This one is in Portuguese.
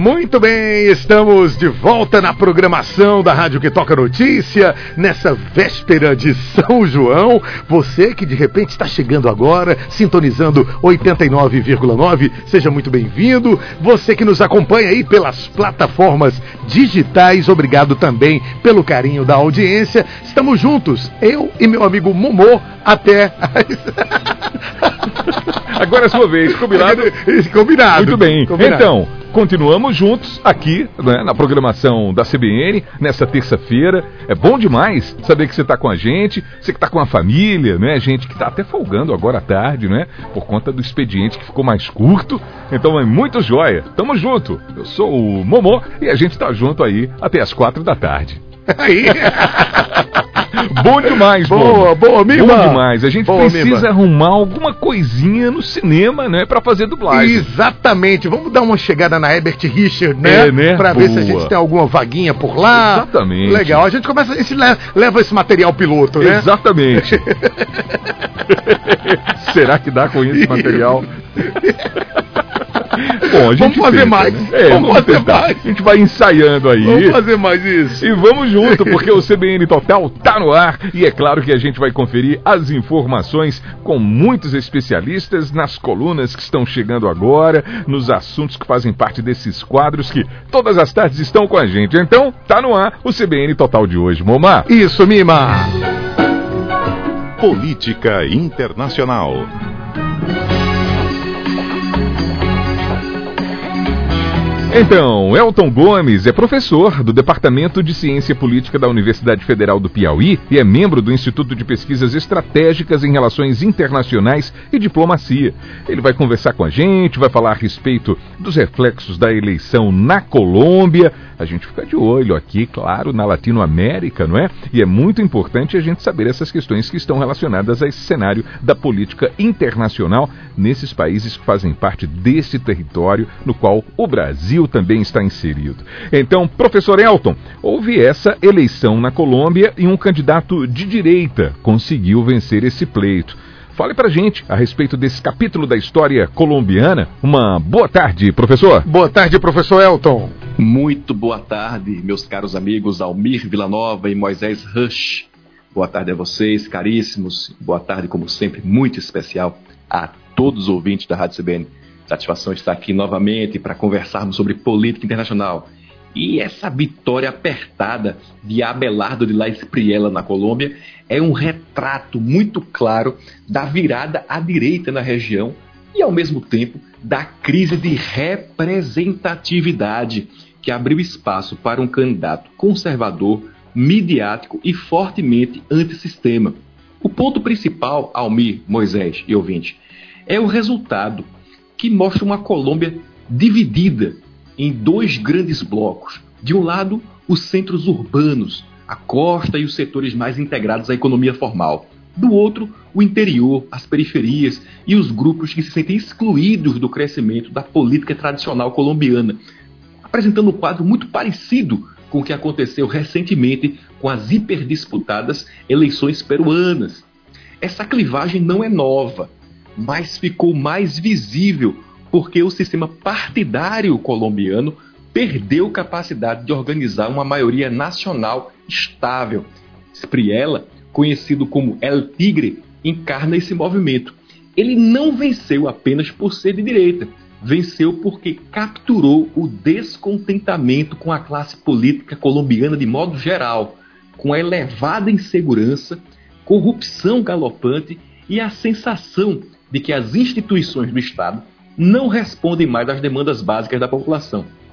Muito bem, estamos de volta na programação da Rádio que Toca Notícia, nessa véspera de São João. Você que de repente está chegando agora, sintonizando 89,9, seja muito bem-vindo. Você que nos acompanha aí pelas plataformas digitais, obrigado também pelo carinho da audiência. Estamos juntos, eu e meu amigo Momô, até... Agora é a sua vez, combinado? Combinado. Muito bem. Combinado. Então, continuamos juntos aqui, né, na programação da CBN, nessa terça-feira. É bom demais saber que você está com a gente, você que está com a família, né? Gente que está até folgando agora à tarde, né? Por conta do expediente que ficou mais curto. Então é muito joia. Tamo junto. Eu sou o Momô e a gente tá junto aí até as 4 da tarde. Aí. Bom demais, boa, Mima. Bom demais. A gente precisa Mima. arrumar alguma coisinha no cinema, né, pra fazer dublagem. Exatamente. Vamos dar uma chegada na Herbert Richard, né? Né? Pra ver se a gente tem alguma vaguinha por lá. Exatamente. Legal. A gente começa, leva esse material piloto, né? Exatamente. Será que dá com esse material? Bom, a gente vamos fazer tenta, mais. Né? Vamos fazer mais. A gente vai ensaiando aí. Vamos fazer mais isso. E vamos junto, porque o CBN Total tá no ar. E é claro que a gente vai conferir as informações com muitos especialistas nas colunas que estão chegando agora, nos assuntos que fazem parte desses quadros que todas as tardes estão com a gente. Então, tá no ar o CBN Total de hoje. Momá. Isso, Mima. Política Internacional. Então, Elton Gomes é professor do Departamento de Ciência Política da Universidade Federal do Piauí e é membro do Instituto de Pesquisas Estratégicas em Relações Internacionais e Diplomacia. Ele vai conversar com a gente, vai falar a respeito dos reflexos da eleição na Colômbia. A gente fica de olho aqui, claro, na Latinoamérica, não é? E é muito importante a gente saber essas questões que estão relacionadas a esse cenário da política internacional nesses países que fazem parte desse território no qual o Brasil também está inserido. Então, professor Elton, houve essa eleição na Colômbia e um candidato de direita conseguiu vencer esse pleito. Fale pra gente a respeito desse capítulo da história colombiana. Uma boa tarde, professor. Boa tarde, professor Elton. Muito boa tarde, meus caros amigos Almir Villanova e Moisés Rush. Boa tarde a vocês, caríssimos. Boa tarde, como sempre, muito especial a todos os ouvintes da Rádio CBN. Satisfação estar aqui novamente para conversarmos sobre política internacional. E essa vitória apertada de Abelardo de la Espriella na Colômbia é um retrato muito claro da virada à direita na região e, ao mesmo tempo, da crise de representatividade que abriu espaço para um candidato conservador, midiático e fortemente antissistema. O ponto principal, Almir, Moisés e ouvinte, é o resultado que mostra uma Colômbia dividida em dois grandes blocos. De um lado, os centros urbanos, a costa e os setores mais integrados à economia formal. Do outro, o interior, as periferias e os grupos que se sentem excluídos do crescimento da política tradicional colombiana, apresentando um quadro muito parecido com o que aconteceu recentemente com as hiperdisputadas eleições peruanas. Essa clivagem não é nova, mas ficou mais visível porque o sistema partidário colombiano perdeu capacidade de organizar uma maioria nacional estável. Espriella, conhecido como El Tigre, encarna esse movimento. Ele não venceu apenas por ser de direita, venceu porque capturou o descontentamento com a classe política colombiana de modo geral, com a elevada insegurança, corrupção galopante e a sensação de que as instituições do Estado não respondem mais às demandas básicas da população.